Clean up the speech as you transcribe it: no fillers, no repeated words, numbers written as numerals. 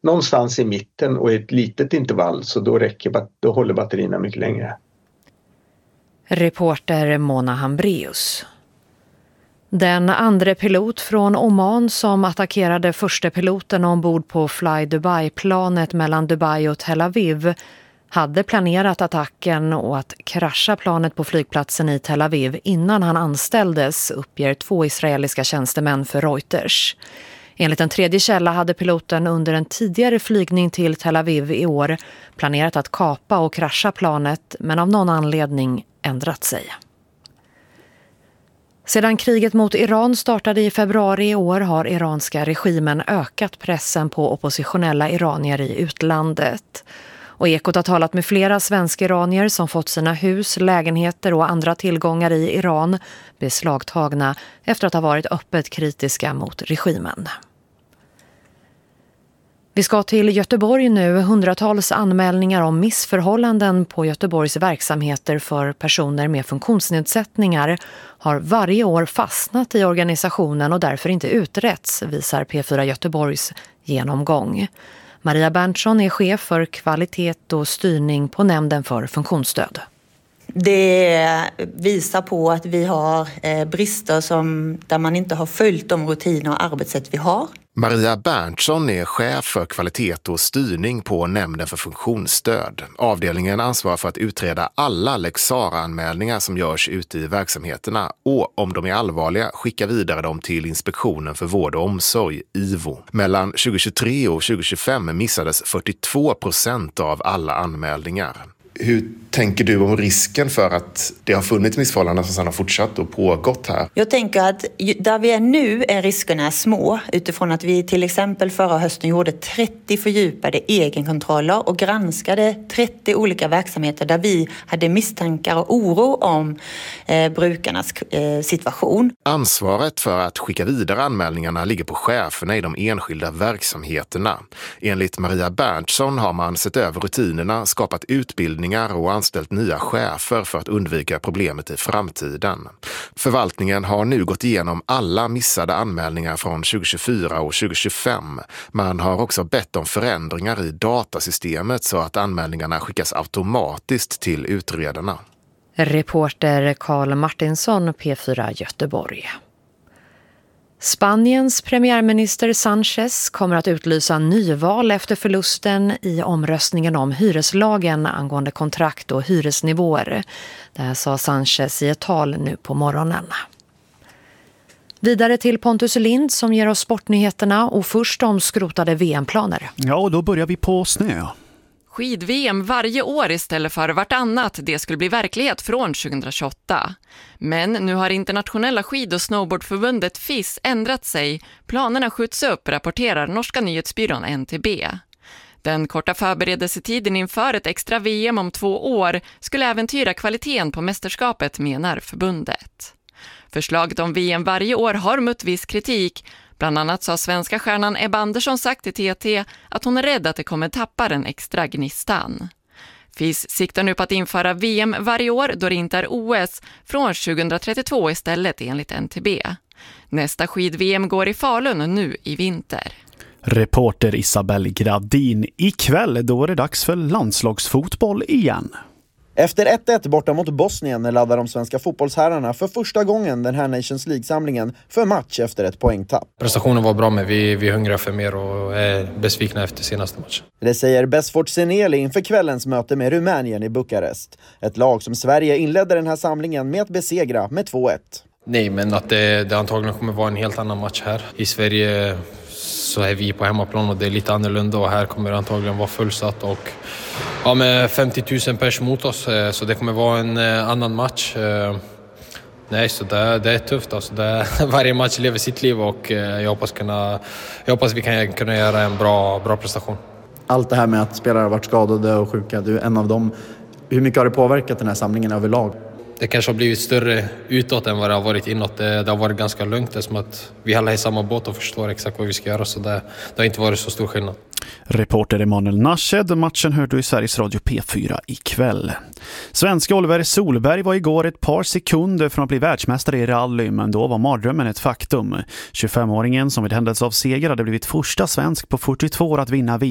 någonstans i mitten och i ett litet intervall, så då håller batterierna mycket längre. Reporter Mona Hambrius. Den andra pilot från Oman som attackerade första piloten ombord på Fly Dubai-planet mellan Dubai och Tel Aviv hade planerat attacken och att krascha planet på flygplatsen i Tel Aviv innan han anställdes, uppger 2 israeliska tjänstemän för Reuters. Enligt en tredje källa hade piloten under en tidigare flygning till Tel Aviv i år planerat att kapa och krascha planet, men av någon anledning ändrat sig. Sedan kriget mot Iran startade i februari i år har iranska regimen ökat pressen på oppositionella iranier i utlandet. Och Ekot har talat med flera svenska iranier som fått sina hus, lägenheter och andra tillgångar i Iran beslagtagna efter att ha varit öppet kritiska mot regimen. Vi ska till Göteborg nu. Hundratals anmälningar om missförhållanden på Göteborgs verksamheter för personer med funktionsnedsättningar har varje år fastnat i organisationen och därför inte utretts, visar P4 Göteborgs genomgång. Maria Berntsson är chef för kvalitet och styrning på nämnden för funktionsstöd. Det visar på att vi har brister där man inte har följt de rutiner och arbetssätt vi har. Maria Berntsson är chef för kvalitet och styrning på nämnden för funktionsstöd. Avdelningen ansvarar för att utreda alla Lex Sarah-anmälningar som görs ute i verksamheterna och om de är allvarliga skicka vidare dem till Inspektionen för vård och omsorg, IVO. Mellan 2023 och 2025 missades 42% av alla anmälningar. Hur tänker du om risken för att det har funnits missförhållanden som sedan har fortsatt och pågått här? Jag tänker att där vi är nu är riskerna små utifrån att vi till exempel förra hösten gjorde 30 fördjupade egenkontroller och granskade 30 olika verksamheter där vi hade misstankar och oro om brukarnas situation. Ansvaret för att skicka vidare anmälningarna ligger på cheferna i de enskilda verksamheterna. Enligt Maria Berntsson har man sett över rutinerna, skapat utbildningar och anställt nya chefer för att undvika problemet i framtiden. Förvaltningen har nu gått igenom alla missade anmälningar från 2024 och 2025. Man har också bett om förändringar i datasystemet så att anmälningarna skickas automatiskt till utredarna. Reporter Carl Martinsson, P4 Göteborg. Spaniens premiärminister Sánchez kommer att utlysa nyval efter förlusten i omröstningen om hyreslagen angående kontrakt och hyresnivåer. Det här sa Sánchez i ett tal nu på morgonen. Vidare till Pontus Lind som ger oss sportnyheterna och först om skrotade VM-planer. Ja, och då börjar vi på snö. Skid-VM varje år istället för vartannat, det skulle bli verklighet från 2028. Men nu har internationella skid- och snowboardförbundet FIS ändrat sig. Planerna skjuts upp, rapporterar norska nyhetsbyrån NTB. Den korta förberedelsetiden inför ett extra VM om 2 år skulle äventyra kvaliteten på mästerskapet, menar förbundet. Förslaget om VM varje år har mött viss kritik. Bland annat så har svenska stjärnan Ebba Andersson sagt till TT att hon är rädd att det kommer tappa den extra gnistan. FIS siktar nu på att införa VM varje år då det inte är OS från 2032 istället enligt NTB. Nästa skid-VM går i Falun nu i vinter. Reporter Isabelle Gradin. Ikväll då är det dags för landslagsfotboll igen. Efter 1-1 borta mot Bosnien laddar de svenska fotbollsherrarna för första gången den här Nations League-samlingen för match efter ett poängtapp. Prestationen var bra, men vi hungrar för mer och är besvikna efter senaste matchen. Det säger Besfort Seneli inför kvällens möte med Rumänien i Bukarest. Ett lag som Sverige inledde den här samlingen med att besegra med 2-1. Nej, men att det antagligen kommer vara en helt annan match här. I Sverige så är vi på hemmaplan och det är lite annorlunda, och här kommer det antagligen vara fullsatt och med 50 000 pers mot oss, så det kommer vara en annan match. Nej, så det är tufft alltså. Varje match lever sitt liv och jag hoppas vi kan kunna göra en bra prestation. Allt det här med att spelare har varit skadade och sjuka, du är en av dem. Hur mycket har det påverkat den här samlingen överlag? Det kanske har blivit större utåt än vad det har varit inåt. Det har varit ganska lugnt, det är som att vi alla är i samma båt och förstår exakt vad vi ska göra, så det har inte varit så stor skillnad. Reporter Emanuel Nashed. Matchen hör du i Sveriges Radio P4 ikväll. Svenska Oliver Solberg var igår ett par sekunder från att bli världsmästare i rally, men då var mardrömmen ett faktum. 25-åringen som vid händelse av seger hade blivit första svensk på 42 år att vinna VM.